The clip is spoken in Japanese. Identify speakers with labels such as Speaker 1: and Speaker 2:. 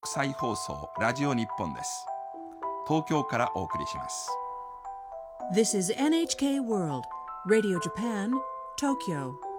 Speaker 1: 際放送ラジオ日本です。東京からお送りします。
Speaker 2: This is NHK World Radio Japan, Tokyo